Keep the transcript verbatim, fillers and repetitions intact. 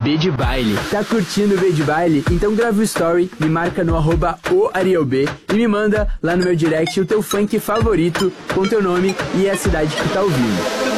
B de Baile. Tá curtindo o B de Baile? Então grava o story, me marca no arroba o Ariel B e me manda lá no meu direct o teu funk favorito com teu nome e a cidade que tá ouvindo.